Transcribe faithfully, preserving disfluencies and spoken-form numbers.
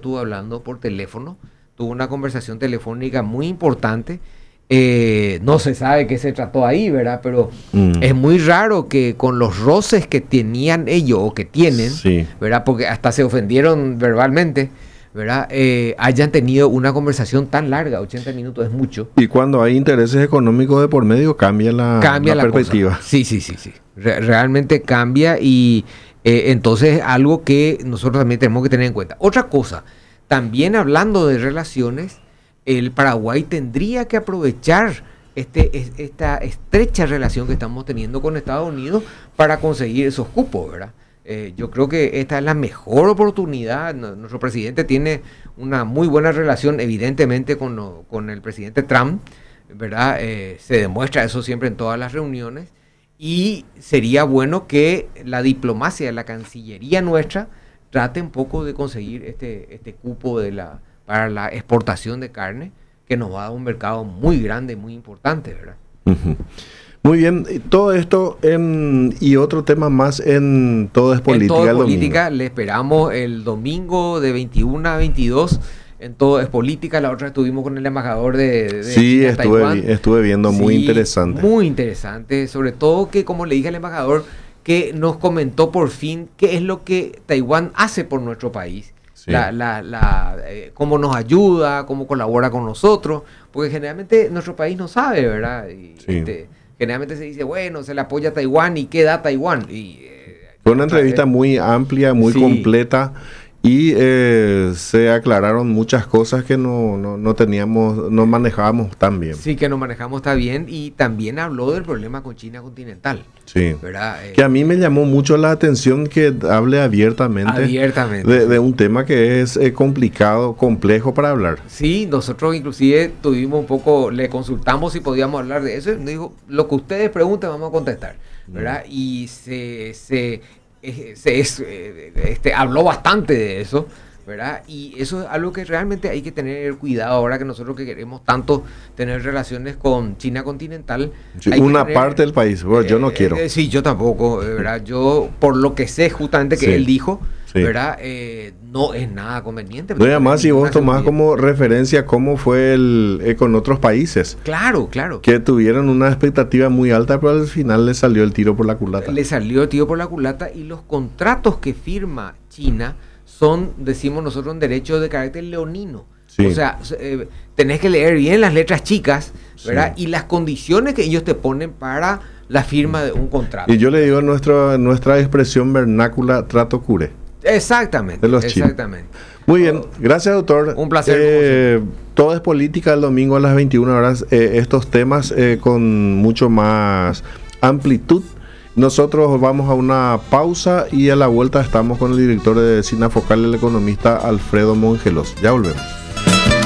estuvo hablando por teléfono, tuvo una conversación telefónica muy importante. Eh, no se sabe qué se trató ahí, ¿verdad? Pero mm. es muy raro que con los roces que tenían ellos o que tienen, sí. ¿verdad? Porque hasta se ofendieron verbalmente, ¿verdad? Eh, hayan tenido una conversación tan larga, ochenta minutos es mucho. Y cuando hay intereses económicos de por medio, cambia la, cambia la, la perspectiva. Cosa. Sí, sí, sí, sí. Re- realmente cambia y eh, entonces algo que nosotros también tenemos que tener en cuenta. Otra cosa, también hablando de relaciones, el Paraguay tendría que aprovechar este, esta estrecha relación que estamos teniendo con Estados Unidos para conseguir esos cupos, ¿verdad? Eh, yo creo que esta es la mejor oportunidad. Nuestro presidente tiene una muy buena relación, evidentemente, con, lo, con el presidente Trump, ¿verdad? Eh, se demuestra eso siempre en todas las reuniones y sería bueno que la diplomacia, la Cancillería nuestra, trate un poco de conseguir este, este cupo de la... para la exportación de carne, que nos va a dar un mercado muy grande, muy importante, ¿verdad? Uh-huh. Muy bien, todo esto en, y otro tema más en Todo es Política. En Todo es el Política, domingo. Le esperamos el domingo de veintiuno a veintidós, en Todo es Política. La otra estuvimos con el embajador de, de sí, China, estuve, Taiwán. estuve viendo, sí, muy interesante. Muy interesante, sobre todo que, como le dije al embajador, que nos comentó por fin qué es lo que Taiwán hace por nuestro país. Sí. La, la, la, eh, cómo nos ayuda, cómo colabora con nosotros, porque generalmente nuestro país no sabe, ¿verdad? Y, sí. este, generalmente se dice, bueno, se le apoya a Taiwán y qué da Taiwán. Y, eh, Fue una entrevista vez, muy amplia, muy sí. completa y eh, se aclararon muchas cosas que no, no, no teníamos, no manejábamos tan bien. Sí, que no manejamos tan bien y también habló del problema con China continental. Sí, eh, que a mí me llamó mucho la atención que hable abiertamente, abiertamente de, de un tema que es eh, complicado, complejo para hablar. Sí, nosotros inclusive tuvimos un poco, le consultamos si podíamos hablar de eso y nos dijo, lo que ustedes pregunten vamos a contestar, ¿verdad? Mm. Y se, se, se es, este, habló bastante de eso, ¿verdad? Y eso es algo que realmente hay que tener cuidado ahora que nosotros que queremos tanto tener relaciones con China continental. Sí, una tener, parte del país, bueno, yo no eh, quiero. Eh, sí, yo tampoco, ¿verdad? Yo, por lo que sé justamente que sí. él dijo, sí. ¿verdad? Eh, no es nada conveniente. No, y además si vos tomás como referencia cómo fue el eh, con otros países. Claro, claro. Que tuvieron una expectativa muy alta, pero al final le salió el tiro por la culata. Le salió el tiro por la culata y los contratos que firma China son, decimos nosotros, en derecho de carácter leonino. Sí. O sea, eh, tenés que leer bien las letras chicas, ¿verdad? Sí. Y las condiciones que ellos te ponen para la firma de un contrato. Y yo le digo nuestra, nuestra expresión vernácula, trato cure. Exactamente. De los exactamente. Chinos. Muy bien, gracias doctor. Un placer. Eh, todo es política el domingo a las veintiuna horas. Eh, estos temas eh, con mucho más amplitud. Nosotros vamos a una pausa y a la vuelta estamos con el director de Sinafocal, el economista Alfredo Mongelos. Ya volvemos.